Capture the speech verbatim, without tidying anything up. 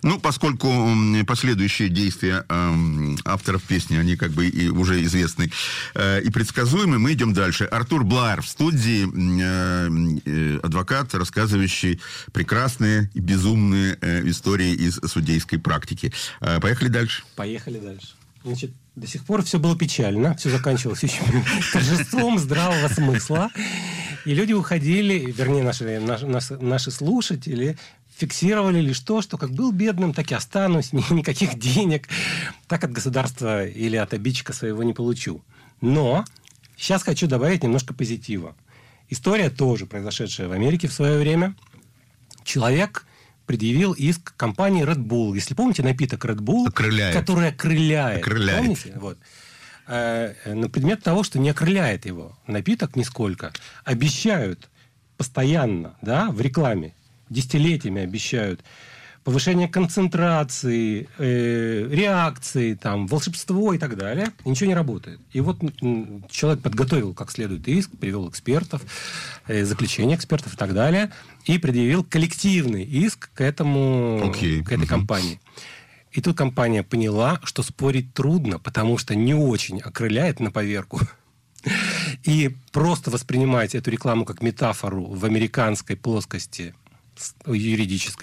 Ну, поскольку последующие действия э, авторов песни, они как бы и уже известны э, и предсказуемы, мы идем дальше. Артур Блар в студии, э, э, адвокат, рассказывающий прекрасные и безумные э, истории из судейской практики. Э, поехали дальше. Поехали дальше. Значит, до сих пор все было печально, все заканчивалось еще торжеством здравого смысла, и люди уходили, вернее, наши, наши, наши слушатели фиксировали лишь то, что как был бедным, так и останусь, никаких денег, так от государства или от обидчика своего не получу. Но сейчас хочу добавить немножко позитива. История тоже произошедшая в Америке в свое время. Человек предъявил иск компании Red Bull. Если помните напиток Red Bull, окрыляет. который окрыляет. окрыляет. Помните? Вот. На предмет того, что не окрыляет его напиток нисколько. Обещают постоянно, да, в рекламе, десятилетиями обещают повышение концентрации, э, реакции, там, волшебство и так далее. И ничего не работает. И вот человек подготовил как следует иск, привел экспертов, э, заключение экспертов и так далее, и предъявил коллективный иск к этому, okay. к этой uh-huh. компании. И тут компания поняла, что спорить трудно, потому что не очень окрыляет на поверку. И просто воспринимать эту рекламу как метафору в американской плоскости юридической